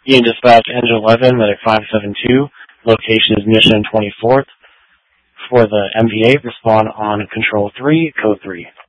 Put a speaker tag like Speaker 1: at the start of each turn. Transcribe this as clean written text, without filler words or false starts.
Speaker 1: Ian Dispatch, Engine 11, Medic 572. Location is Mission 24th. For the MVA, respond on Control 3, Code 3.